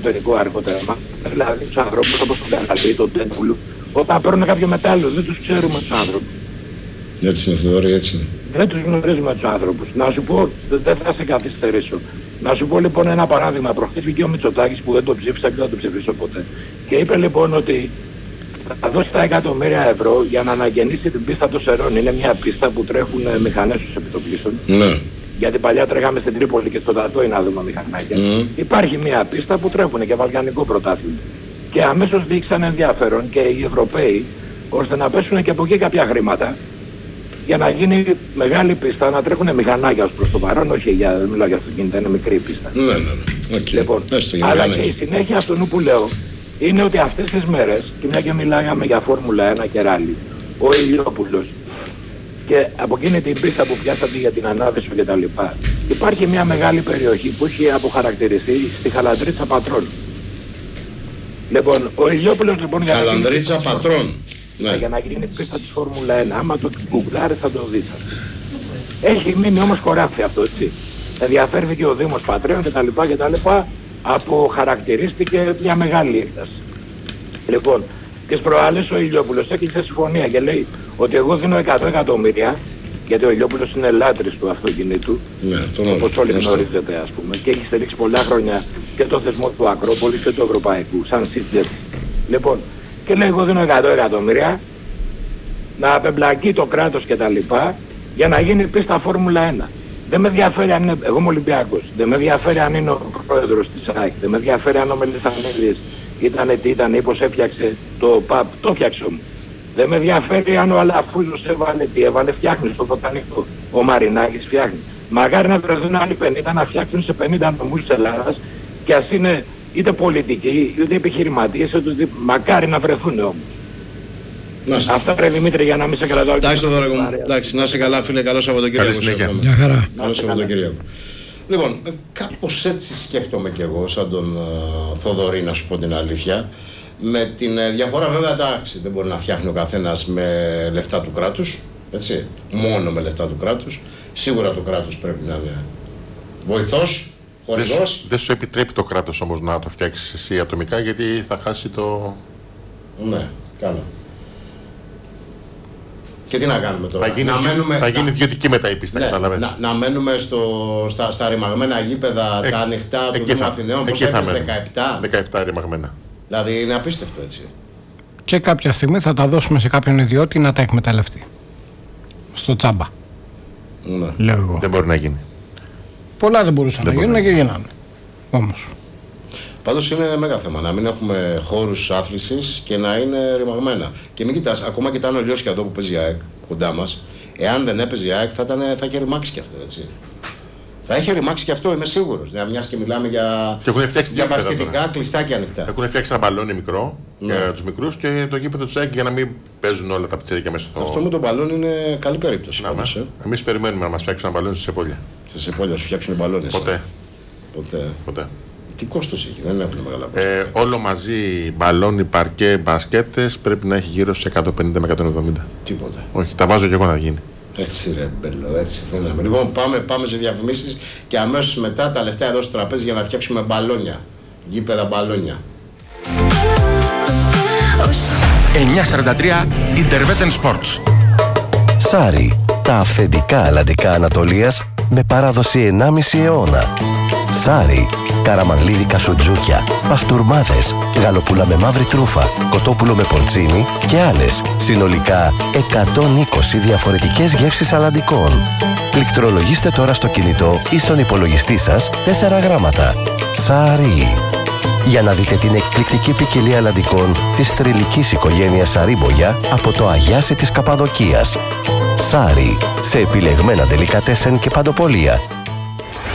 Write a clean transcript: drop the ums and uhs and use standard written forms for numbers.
εσωτερικό αργότερα. Δηλαδή τους ανθρώπους όπως τον Καραλή, τον Τέντουλου, όταν παίρνουν κάποιο μετάλλιο, δεν τους ξέρουμε τους άνθρωπους. Έτσι είναι, Θοδωρή, έτσι είναι. Δεν τους γνωρίζουμε τους άνθρωπους. Να σου πω, δεν θα σε καθυστερήσω. Να σου πω λοιπόν ένα παράδειγμα. Προχθές βγήκε ο Μητσοτάκης που δεν το ψήφισα και δεν το ψηφίσω ποτέ. Και είπε λοιπόν ότι θα δώσει τα εκατομμύρια ευρώ για να αναγεννήσει την πίστα των Σερών. Είναι μια πίστα που τρέχουν μηχανές στους επιτοπλίστων. Ναι. Γιατί παλιά τρέχαμε στην Τρίπολη και στο Τατόι να δούμε μηχανάκια. Υπάρχει μια πίστα που τρέχουν και βαλκανικό πρωτάθλημα. Και αμέσως δείξαν ενδιαφέρον και οι Ευρωπαίοι ώστε να πέσουν και από εκεί κάποια χρήματα για να γίνει μεγάλη πίστα, να τρέχουν μηχανάκια ως προς το παρόν, όχι για, δεν μιλάω για αυτοκίνητα, είναι μικρή πίστα. Ναι. Okay. Λοιπόν, αλλά και η συνέχεια αυτού που λέω είναι ότι αυτές τις μέρες, και μια και μιλάγαμε για Φόρμουλα 1 και ράλι, ο Ηλιόπουλος και από εκείνη την πίστα που πιάσατε για την ανάδυση και τα λοιπά, υπάρχει μια μεγάλη περιοχή που έχει αποχαρακτηριστεί στη Χαλανδρίτσα Πατρών. Λοιπόν, ο Ηλιόπουλος λοιπόν για Χαλανδρίτσα Πατρών. Ναι. Για να γίνει πίστα της Φόρμουλα 1, άμα το γκουγκλάρει θα το δείτε. Έχει μείνει όμως χωράφι αυτό, έτσι. Ενδιαφέρθηκε ο Δήμος Πατρέων κτλ. Αποχαρακτηρίστηκε μια μεγάλη έκταση. Λοιπόν, τις προάλλες ο Ηλιόπουλος έκλεισε συμφωνία και λέει ότι εγώ δίνω 100 εκατομμύρια, γιατί ο Ηλιόπουλος είναι λάτρης του αυτοκινήτου, όπως όλοι γνωρίζετε ας πούμε, και έχει στηρίξει πολλά χρόνια και το θεσμό του Ακρόπολης και του Ευρωπαϊκού, σαν σύντζετ. Λοιπόν, και λέει εγώ δίνω 100 εκατομμύρια να απεμπλακεί το κράτος και τα λοιπά για να γίνει πίστα Φόρμουλα 1. Δεν με ενδιαφέρει αν είναι, εγώ είμαι Ολυμπιακός, δεν με ενδιαφέρει αν είναι ο πρόεδρος της ΑΕΚ, δεν με ενδιαφέρει αν ο Μελισσανίδης ήτανε τι ήταν ή πως έφτιαξε το ΠΑΠ, το έφτιαξε όμως. Δεν με ενδιαφέρει αν ο Αλαφούζος έβαλε τι έβαλε, φτιάχνει στο βοτανικό, ο Μαρινάκης φτιάχνει. Μαγάρι να βρεθούν άλλοι 50 να φτιάξουν σε 50 νομούς της Ελλάδας και ας είναι είτε πολιτικοί, είτε επιχειρηματίες, είτε μακάρι να βρεθούν όμως. Αυτά ρε Δημήτρη για να μην σε κρατάω. Εντάξει τώρα, εντάξει, να είσαι καλά φίλε, καλό Σαββατοκύριακο. Καλή συνέχεια. Γεια χαρά. Καλό Σαββατοκύριακο. Λοιπόν, κάπως έτσι σκέφτομαι κι εγώ σαν τον Θοδωρή, να σου πω την αλήθεια. Με την διαφορά βέβαια, εντάξει, δεν μπορεί να φτιάχνει ο καθένας με λεφτά του κράτους, έτσι, μόνο με λεφτά του κράτους. Σίγουρα το κράτος πρέπει να είναι βοηθός. Δεν σου επιτρέπει το κράτος όμως να το φτιάξεις εσύ ατομικά, γιατί θα χάσει το... Ναι, καλά. Και τι να κάνουμε τώρα. Θα γίνει ιδιωτική μετά η πίστα, καταλαβαίνεις. Να μένουμε στα ρημαγμένα γήπεδα, τα ανοιχτά του Δήμου Αθηναίων, πώς έπαιζε 17. 17 ρημαγμένα. Δηλαδή είναι απίστευτο έτσι. Και κάποια στιγμή θα τα δώσουμε σε κάποιον ιδιώτη να τα εκμεταλλευτεί. Στο τσάμπα. Ναι. Λέω εγώ. Δεν μπορεί να γίνει. Πολλά δεν μπορούσαν να γίνουν και γίνανε. Όμως. Πάντως είναι μεγάλο θέμα να μην έχουμε χώρους άθλησης και να είναι ρημαγμένα. Και μην κοιτάς, ακόμα κοιτάνε ο Λιώσια εδώ που παίζει η ΑΕΚ κοντά μας. Εάν δεν έπαιζε η ΑΕΚ θα είχε ρημάξει και αυτό, έτσι. Θα είχε ρημάξει και αυτό, είμαι σίγουρος. Μιας και μιλάμε για μπασκετικά κλειστά και ανοιχτά. Έχουν φτιάξει ένα μπαλόνι μικρό για τους μικρούς και το γήπεδο της ΑΕΚ για να μην παίζουν όλα τα πιτσιρίκια μέσα στο... Αυτό με τον μπαλόνι είναι καλή περίπτωση. Εμείς περιμένουμε να μας φτιάξουν ένα μπαλόνι στη Σεπόλια. Στη Σεπόλια σου φτιάξουν μπαλόνι. Ποτέ. Τι κόστος έχει, δεν έχουν μεγάλα κόστος. Όλο μαζί μπαλόνι, παρκέ, μπασκέτες πρέπει να έχει γύρω στους 150 με 170. Τίποτα. Όχι, τα βάζω και εγώ να γίνει. Έτσι ρε μπελό, έτσι θέλαμε. Λοιπόν, πάμε σε διαφημίσεις και αμέσως μετά τα λεφτά εδώ στο τραπέζι για να φτιάξουμε μπαλόνια. Γήπεδα μπαλόνια. 943 Interveten Sports. Σάρι, τα αυθεντικά αλλαντικά Ανατολίας με παράδοση 1,5 αιώνα. Σάρι, καραμανλίδικα σουτζούκια, παστούρμάδες, γαλοπούλα με μαύρη τρούφα, κοτόπουλο με πορτσίνι και άλλες. Συνολικά 120 διαφορετικές γεύσεις αλλαντικών. Πληκτρολογήστε τώρα στο κινητό ή στον υπολογιστή σας 4 γράμματα. Σάρι. Για να δείτε την εκπληκτική ποικιλία αλλαντικών της θρυλικής οικογένειας Σαρίμπογια από το Αγιάσι της Καπαδοκίας. Σάρι, σε επιλεγμένα ντελικατέσεν και παντοπολία.